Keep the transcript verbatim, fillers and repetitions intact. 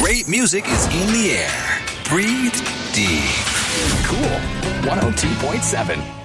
Great music is in the air. Breathe deep. Cool. one oh two point seven.